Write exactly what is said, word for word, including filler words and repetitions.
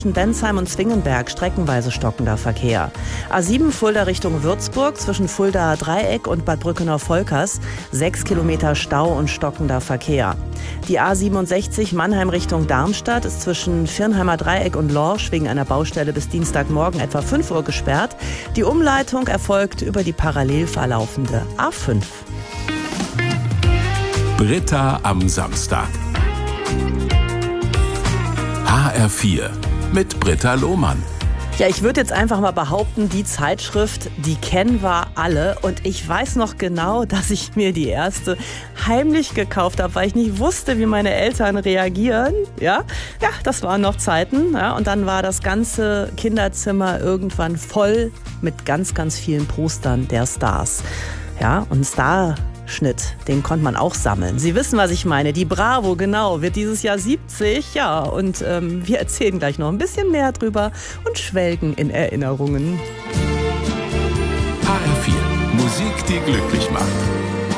Zwischen Bensheim und Zwingenberg streckenweise stockender Verkehr. A sieben Fulda Richtung Würzburg zwischen Fuldaer Dreieck und Bad Brückenau-Volkers sechs Kilometer Stau und stockender Verkehr. Die A siebenundsechzig Mannheim Richtung Darmstadt ist zwischen Viernheimer Dreieck und Lorsch wegen einer Baustelle bis Dienstagmorgen etwa fünf Uhr gesperrt. Die Umleitung erfolgt über die parallel verlaufende A fünf. Britta am Samstag. H R vier mit Britta Lohmann. Ja, ich würde jetzt einfach mal behaupten, die Zeitschrift, die kennen wir alle. Und ich weiß noch genau, dass ich mir die erste heimlich gekauft habe, weil ich nicht wusste, wie meine Eltern reagieren. Ja, ja, das waren noch Zeiten. Ja, und dann war das ganze Kinderzimmer irgendwann voll mit ganz, ganz vielen Postern der Stars. Ja, und Star... Schnitt, den konnte man auch sammeln. Sie wissen, was ich meine. Die Bravo, genau, wird dieses Jahr siebzig. Ja, und ähm, wir erzählen gleich noch ein bisschen mehr drüber und schwelgen in Erinnerungen. H R vier, Musik, die glücklich macht.